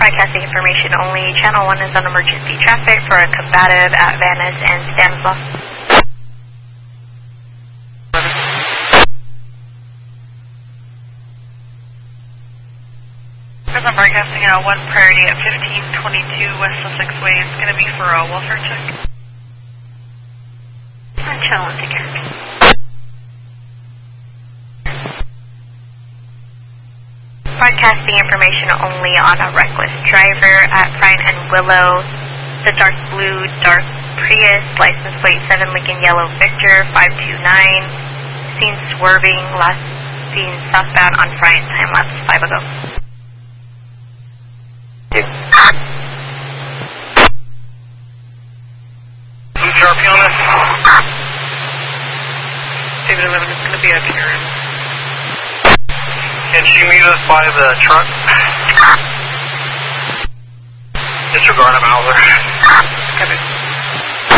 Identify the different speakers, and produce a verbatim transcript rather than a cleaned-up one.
Speaker 1: Broadcasting information only. Channel one is on emergency traffic for a combative at Venice and Stanislaus.
Speaker 2: Present broadcasting out one priority at fifteen twenty-two West Sussex Way. It's going to be for a welfare check.
Speaker 1: On channel one, take care. Broadcasting information only on a reckless driver at Pine and Willow. The dark blue, dark Prius, license plate seven Lincoln Yellow Victor five two nine. Seen swerving, last seen southbound on Bryant, time lapse five ago.
Speaker 2: Who's R P on this? David eleven is going to be up here.
Speaker 3: Can she meet us by the truck? Disregard him, Hauser.